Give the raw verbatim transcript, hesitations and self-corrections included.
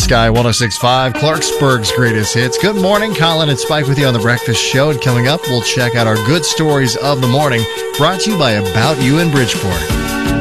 Sky one oh six point five, Clarksburg's greatest hits. Good morning, Colin and Spike with you on The Breakfast Show. And coming up, we'll check out our good stories of the morning, brought to you by About You in Bridgeport.